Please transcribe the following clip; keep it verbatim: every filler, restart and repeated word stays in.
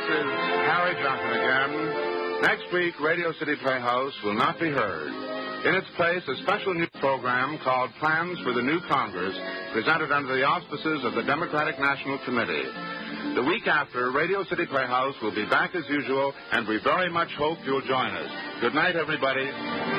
is Harry Johnson again. Next week, Radio City Playhouse will not be heard. In its place, a special new program called Plans for the New Congress, presented under the auspices of the Democratic National Committee. The week after, Radio City Playhouse will be back as usual, and we very much hope you'll join us. Good night, everybody.